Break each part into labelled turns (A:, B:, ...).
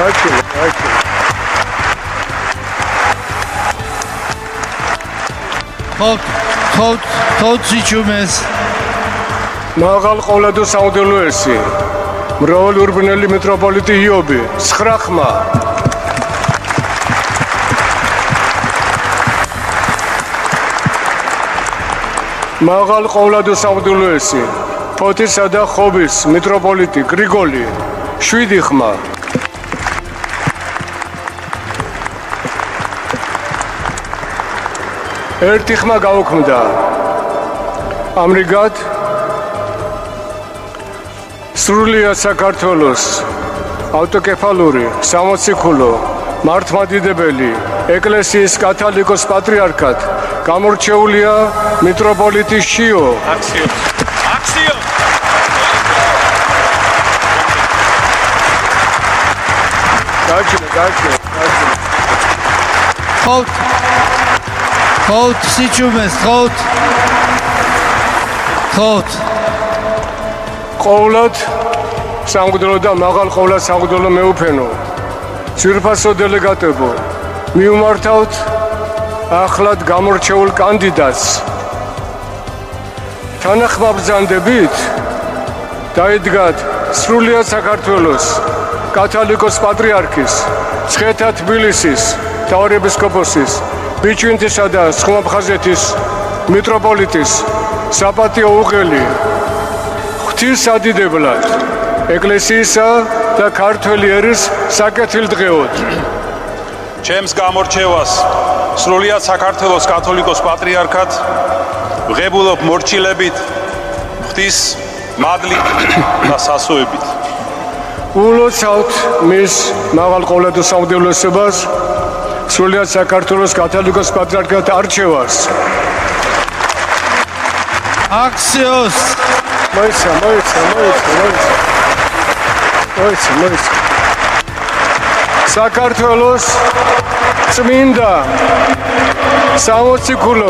A: Tot სიჩუმეს.
B: მაღალ ყოლადო საუდელო ესი. მრავალი ურბნელი მეტროპოლიტი იობი. 9 ხმა. მაღალ ყოლადო საუდელო ესი. ფოთისა და ხობის მეტროპოლიტი გრიგოლი 7 ხმა. ერთი ხმა გაუქმდა. ამრიგად სრულიად საქართველოს ავტოკეფალური სამოციქულო მართლმადიდებელი ეკლესიის კათოლიკოს პატრიარქად გამორჩეულია მიტროპოლიტი შიო.
C: აქციო.
B: გაჩვენე.
A: Tot სიჩუმეს, tot.
B: ყოვლად სამღვდელო და მაღალ ყოვლად სამღვდელო მეუფენო. ძვირფასო დელეგატებო, მიუმართავთ ახლად გამორჩეულ კანდიდატს. თანახმაბრძანდებით დაიდგათ სრულიად საქართველოს კათოლიკოს პატრიარქის, მცხეთა თბილისის მთავარეპისკოპოსის, ბიჩვინთისა და სხუმაფხაზეთის მიტროპოლიტის საპატიო უღელი ღვთისადიდებლად ეკლესიისა და ქართველი ერის საკეთილდღეოდ.
C: ჩემს გამორჩევას სრულიად საქართველოს კათოლიკოს პატრიარქად ვღებულობ მორჩილებით, ღვთის მადლით და სასოებით.
B: ულოცავთ მის მაღალ ყოლადო საუდევლოსებას სრულიად საქართველოს კათოლიკოს პატრიარქად არჩევას.
A: Axios.
B: მოიცა. საქართველოს წმინდა სამოციქულო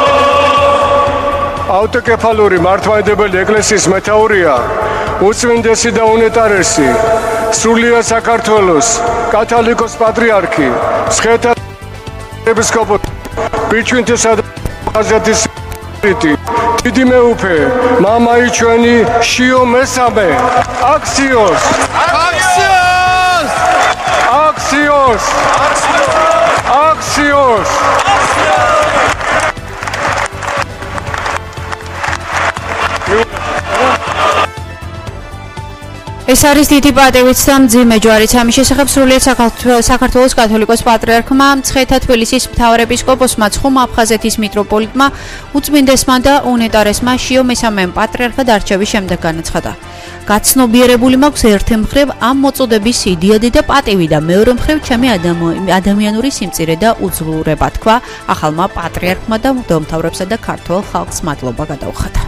B: ავტოკეფალური მართლმადიდებელი ეკლესიის მეთაურია უწმინდესი და უნეტარესი სრულიად საქართველოს კათოლიკოს პატრიარქი მცხეთა ეპისკოპოსი ბიჩვინთისა და ხაზეთის დიდი მეუფე მამაი ჩვენი შიო მესამე. Axios.
D: ეს არის დიდი პატივით და მძიმე ჯვარიც ამის შესახებ სრულიად საქართველოს კათოლიკოს პატრიარქმა მცხეთა თბილისის მთავარეპისკოპოსმა ცხუმ-აფხაზეთის მიტროპოლიტმა უწმინდესმა და უნეტარესმა შიო მესამემ პატრიარქად არჩევის შემდეგ განაცხადა. გაცნობიერებული მაქვს ერთი მხრივ ამ მოწოდების იდეადი და პატივი და მეორე მხრივ ჩემი ადამიანური სიმწირე და უძლურება თქვა ახალმა პატრიარქმა და მღვდელმთავრებსა და ქართველ ხალხს მადლობა გადაუხადა.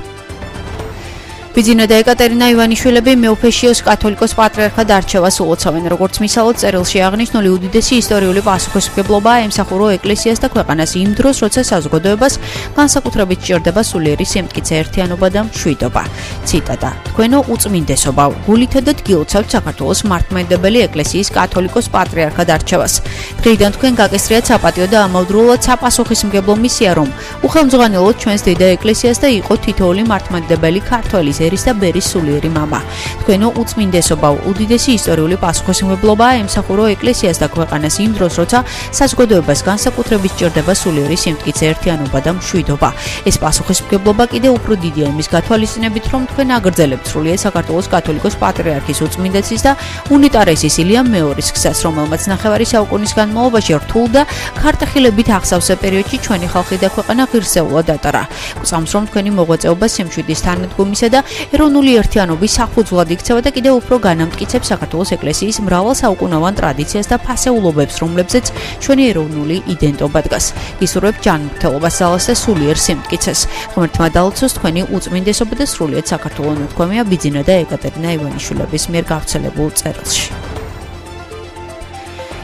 D: ბიძინა და ეკატერინა ივანიშვილები მეუფეშიოს კათოლიკოს პატრიარქად არჩევას ულოცავენ. როგორც მისალოდ წერილში აღნიშნული უდიდესი ისტორიული პასუხისმგებლობა ემსახურო ეკლესიას და ქვეყანას იმ დროს, როცა საზოგადოებას განსაკუთრებით სჭირდება სულიერი სიმტკიცე, ერთიანობა და მშვიდობა. ციტატა: თქვენო უწმინდესობავ, გულითადად გილოცავთ საქართველოს მართლმადიდებელი ეკლესიის კათოლიკოს პატრიარქად არჩევას. დღეიდან თქვენ გაკისრიათ საპატიო და ამავდროულად საპასუხისმგებლო მისია, რომ უხელმძღვანელოთ ჩვენს დედა ეკლესიას და იყოთ თითოეული მართლმადიდებელი ქართველის ერის და ბერის სულიერი მამა. თქვენო უწმინდესობავ, უდიდესი ისტორიული პასუხისმგებლობა ემსახურო ეკლესიას და ქვეყანას იმ დროს, როცა საზოგადოებას განსაკუთრებით სჭირდება სულიერი სიმტკიცე, ერთიანობა და მშვიდობა. ეს პასუხისმგებლობა კიდევ უფრო დიდია იმის გათვალისწინებით, რომ თქვენ აგრძელებთ სრულიად საქართველოს კათოლიკოს პატრიარქის უწმინდესის და უნიტარესის ილიამ მეორის გზას, რომელმაც ნახევარი საუკუნის განმავლობაში რთულ და ქარტახილებით აღსავსე პერიოდში ჩვენი ხალხი და ქვეყანა ღირსეულად ატარა. გვწამს, რომ თქვენი მოღვაწეობა სიმშვიდის თანადგომისა და ეროვნული ერთიანობის საფუძვლად იქცევა და კიდევ უფრო განამტკიცებს საქართველოს ეკლესიის მრავალსაუკუნოვან ტრადიციას და ფასეულობებს, რომლებზეც ჩვენი ეროვნული იდენტობა დგას. გისურვებთ ჯანმრთელობას, ძალას და სულიერ სიმტკიცეს. ღმერთმა დაალოცოს თქვენი უწმინდესობა და სრულიად საქართველო ნათქვამია ბიძინა და ეკატერინა ივანიშვილების მიერ გავრცელებულ წერილში.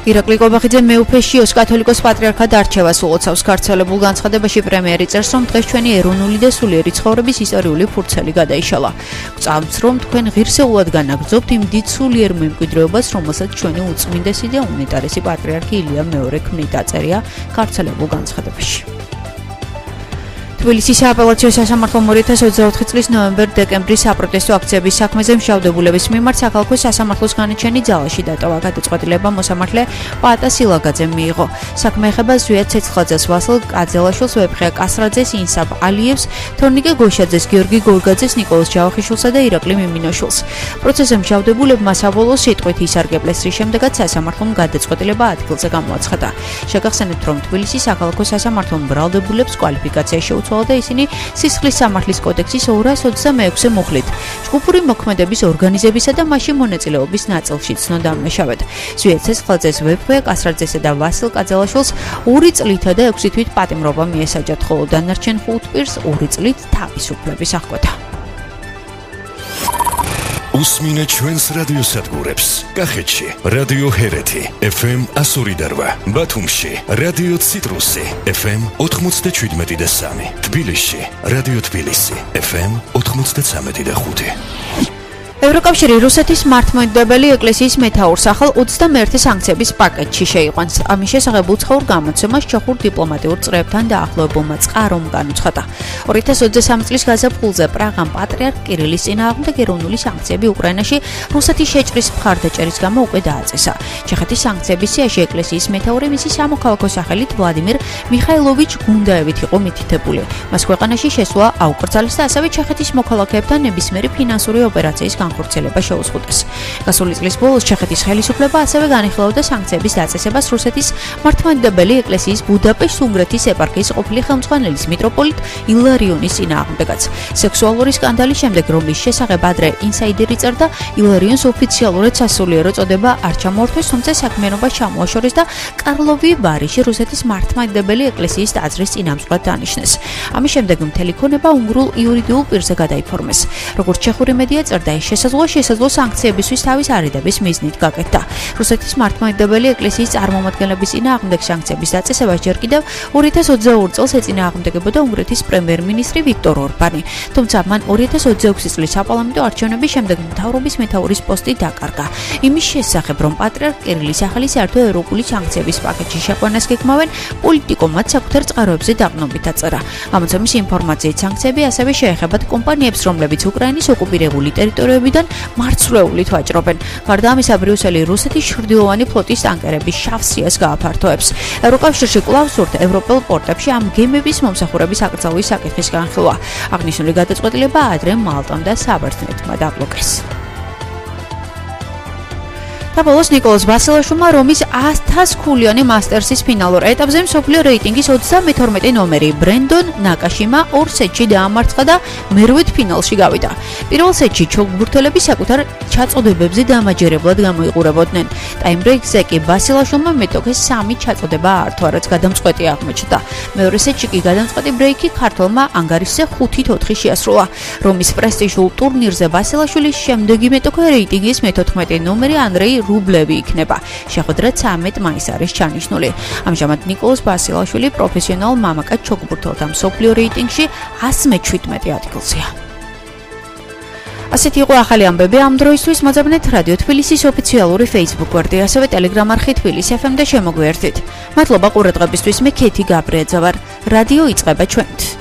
D: ირაკლი კობახიძე მეუფეშიოს კათოლიკოს პატრიარქად არჩევას უოცავს. გავრცელებულ განცხადებაში პრემიერი წერს, რომ დღეს ჩვენი ეროვნული და სულიერი ცხოვრების ისტორიული ფურცელი გადაიშალა. გვწამს, რომ თქვენ ღირსეულად განაგრძობთ იმ დიდ სულიერ მემკვიდრეობას, რომელსაც ჩვენი უწმინდესი და უნეტარესი პატრიარქი ილია მეორე ქმნით, დაწერია გავრცელებულ განცხადებაში. თბილისის სააპელაციო სასამართლომ 2024 წლის ნოემბერ-დეკემბრის საპროტესტო აქციების საქმეზე მშავდებულების მიმართ საქალაქო სასამართლოს განაჩენი ძალაში დატოვა. გადაწყვეტილება მოსამართლე პატა სილაგაძემ მიიღო. საქმე ეხება ზვიად ცეცხლაძეს, ვასილ კაძელაშვილს, ვეფხია კასრაძეს, ინსაბ ალიევს, თორნიკე გოშაძეს, გიორგი გორგაძეს, ნიკოლოზ ჯავახიშვილსა და ირაკლი მიმინოშვილს. პროცესზე მშავდებულებმა საბოლოო სიტყვით ისარგებლეს, რის შემდეგაც სასამართლომ გადაწყვეტილება ადგილზე გამოაცხადა. შეგახსენებთ, რომ თბილისის საქალაქო სასამართლომ ბრალდებულებს კვალიფიკაცია შეუწყო და ისინი სისხლის სამართლის კოდექსის 226-ე მუხლით ჯგუფური მოქმედების ორგანიზებისა და მასში მონაწილეობის ნაწილში ცნო დამნაშავედ. ზვიად ცეცხლაძეს, ვეფხია კასრაძესა და ვასილ კაძელაშვილს 2 წლითა და 6 თვით პატიმრობა მიესაჯათ, ხოლო დანარჩენ 5 პირს 2 წლით თავისუფლების აღკვეთა.
E: უსმინეთ ჩვენს რადიოსადგურებს. კახეთში რადიო ჰერეთი FM 102.8, ბათუმში რადიო ციტრუსი FM 97.3, თბილისში რადიო თბილისი FM 93.5.
D: ევროკავშირი რუსეთის მართლმადიდებელი ეკლესიის მეთაურს ახალ 21 სანქციების პაკეტში შეიყვანს. ამის შესახებ უცხოურ გამოცემას ჩეხურ დიპლომატიურ წრეებთან დაახლოებულმა წყარომ განუცხადა. 2023 წლის გაზაფხულზე პრაღამ პატრიარქ კირილის წინააღმდეგ ეროვნული სანქციები უკრაინაში რუსეთის შეჭრის მხარდაჭერის გამო უკვე დააწესა. ჩეხეთის სანქციების სიაში ეკლესიის მეთაური მისი სამოქალაქო სახელით ვლადიმირ მიხაილოვიჩ გუნდაევით იყო მითითებული. მას ქვეყანაში შესვლა აუკრძალეს და ასევე ჩეხეთის მოქალაქეებთან ნებისმიერი ფინანსური ოპერაციის განხორციელება შეუზღუდეს. გასული წლის ბოლოს ჩეხეთის ხელისუფლება ასევე განიხილავდა სანქციების დაწესებას რუსეთის მართლმადიდებელი ეკლესიის ბუდაპეშტ-უნგრეთის ეპარქიის ყოფილი ხელმძღვანელის მიტროპოლიტ ილარიონის წინააღმდეგაც. სექსუალური სკანდალის შემდეგ, რომლის შესახებ ადრე ინსაიდერი წერდა, ილარიონს ოფიციალურად სასულიერო წოდება არ ჩამოართვეს, თუმცა საქმიანობა ჩამოაშორეს და კარლოვი ვარიში რუსეთის მართლმადიდებელი ეკლესიის ტაძრის წინამძღვრად დანიშნეს. ამის შემდეგ მთელი ქონება უნგრულ იურიდიულ პირზე გადაიფორმეს. როგორც ჩეხური მედია წერდა, შესაძლოა სანქციებისთვის თავის არიდების მიზნით გაკეთდა. რუსეთის მართლმადიდებელი ეკლესიის წარმომადგენლების წინააღმდეგ სანქციების დაწესებას ჯერ კიდევ 2022 წელს ეწინააღმდეგებოდა უნგრეთის პრემიერ-მინისტრი ვიქტორ ორბანი. თუმცა მან 2026 წლის საპარლამენტო არჩევნების შემდეგ მთავრობის მეთაურის პოსტი დაკარგა. იმის შესახებ, რომ პატრიარქ კირილის ახალი საერთო ევროპული სანქციების პაკეტში შეყვანას გეგმავენ, პოლიტიკომად საკუთარ წყაროებზე დაყრდნობით აწერა. გამოცემის ინფორმაციით, სანქციები ასევე შეეხებათ კომპანიებს, რომლებიც უკრაინის ოკუპირებული ტერიტორიებიდან მარცვლეულით ვაჭრობენ. გარდა ამისა, ბრიუსელი რუსეთის ჩრდილოვანი ფლოტის ტანკერების შავ სიას გააფართოებს. ევროკავშირში კვლავ სურთ ევროპელ პორტებში ამ გემების მომსახურების აკრძალვის საკითხის განხილვა. აღნიშნული გადაწყვეტილება ადრე მალტამ და საბერძნეთმა დაბლოკეს. და ბოლოს ნიკოლოზ ბასილაშვილმა რომის 100 ქულიანი მასტერსის ფინალურ ეტაპზე მსოფლიო რეიტინგის 32 ნომერი ბრენდონ ნაკაშიმა 2 სეტში დაამარცხა და მერვედ ფინალში გავიდა. პირველ სეტში ჩოგბურთელები საკუთარ ჩაწოდებებზე დამაჯერებლად გამოიყურებოდნენ. ტაიმბრეიკზე კი ბასილაშვილმა მეტოქეს 3 ჩაწოდება აართვა, რაც გადამწყვეტი აღმოჩნდა. მეორე სეტში კი გადამწყვეტი ბრეიკი ქართველმა ანგარიშზე 5-4 შეასრულა. რომის პრესტიჟულ ტურნირზე ბასილაშვილის შემდეგი მეტოქე რეიტინგის მე-14 ნომერი ანდრეი რუბლევი იქნება. შეხვედრა 13 მაისს არის ჩანიშნული. ამჟამად ნიკოლოზ ბასილაშვილი პროფესიონალ მამაკაც ჩოგბურთელთა მსოფლიო რეიტინგში 117 ადგილზეა. ასეთი იყო ახალი ამბები ამ დროისთვის. მოძებნეთ რადიო თბილისის ოფიციალური Facebook გვერდი, ასევე Telegram არხი თბილისი FM და შემოგვიერთდით. მადლობა ყურადღებისთვის. მე ქეთი გაბრიაძე ვარ. რადიო იწყება ჩვენით.